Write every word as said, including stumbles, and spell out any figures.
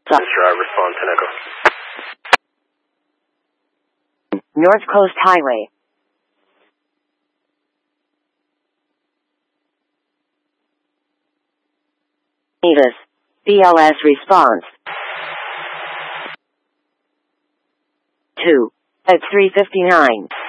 This drive, respond ten Echo. North Coast Highway. Nevis. B L S response. two. At three fifty-nine.